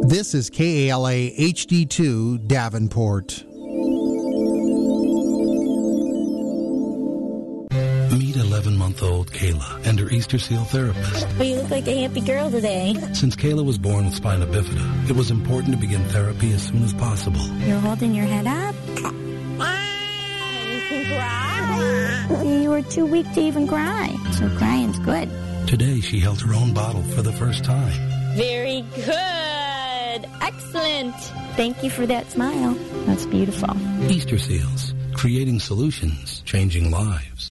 This is KALA HD2 Davenport. Meet 11-month-old Kayla and her Easter Seal therapist. Well, you look like a happy girl today. Since Kayla was born with spina bifida, it was important to begin therapy as soon as possible. You're holding your head up. You can cry. You were too weak to even cry, so crying's good. Today, she held her own bottle for the first time. Very good. Excellent. Thank you for that smile. That's beautiful. Easter Seals, creating solutions, changing lives.